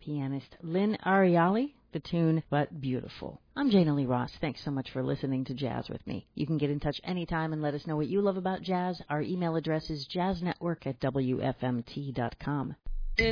pianist Lynn Ariali. The tune, But Beautiful. I'm Jana Lee Ross. Thanks so much for listening to Jazz with me. You can get in touch anytime and let us know what you love about jazz. Our email address is jazznetwork@wfmt.com.